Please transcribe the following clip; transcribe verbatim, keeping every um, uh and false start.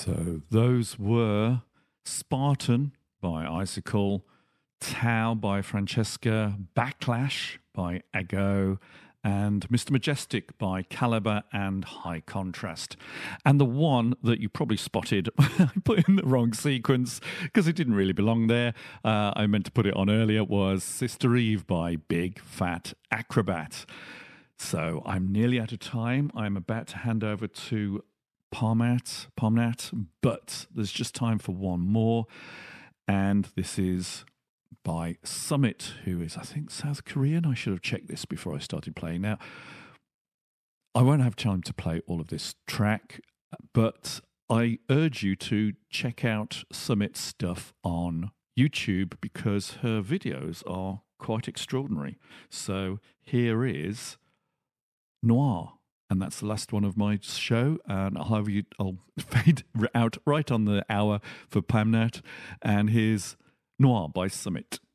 So those were Spartan by Icicle, Tau by Francesca, Backlash by Ago, and Mister Majestic by Caliber and High Contrast. And the one that you probably spotted, I put in the wrong sequence because it didn't really belong there. Uh, I meant to put it on earlier, was Sister Eve by Big Fat Acrobat. So I'm nearly out of time. I'm about to hand over to Parmat, Parmat, but there's just time for one more. And this is by Summit, who is, I think, South Korean. I should have checked this before I started playing. Now, I won't have time to play all of this track, but I urge you to check out Summit's stuff on YouTube because her videos are quite extraordinary. So here is Noir, and that's the last one of my show, and I'll have you, I'll fade out right on the hour for Pamnat, and here's Noir by Summit.